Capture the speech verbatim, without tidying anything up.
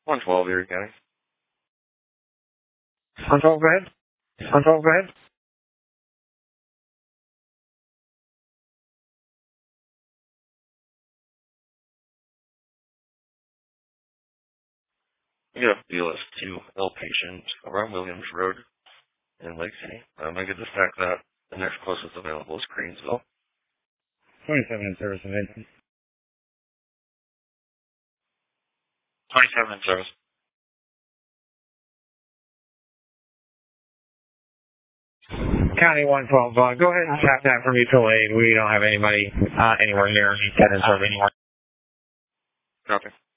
one twelve, Erie County. one twelve, go ahead. one twelve, go ahead. Yeah, B L S two L patient around Williams Road in Lake City. Um, I get to stack that. The next closest available is Cranesville. twenty-seven in service, and twenty-seven in service. County one twelve, uh, go ahead and tap that for mutual aid. We don't have anybody uh, anywhere near that in service anymore. Copy.